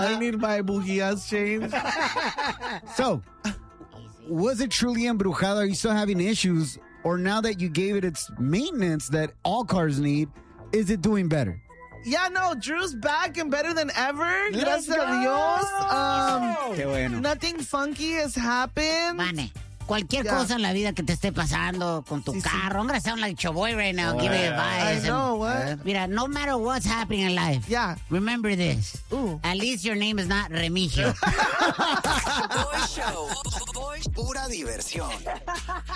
I need my bujías changed. So, was it truly embrujado? Are you still having issues? Or now that you gave it its maintenance that all cars need, is it doing better? Yeah, no, Drew's back and better than ever. Let's Gracias a go. Dios. Qué bueno. Nothing funky has happened. Mane, cualquier cosa en la vida que te esté pasando con tu carro. I'm gonna sound like Choboy right now. Give me advice. I know, what? Mira, no matter what's happening in life. Yeah. Remember this. Ooh. At least your name is not Remigio. Boy Show. Pura diversión.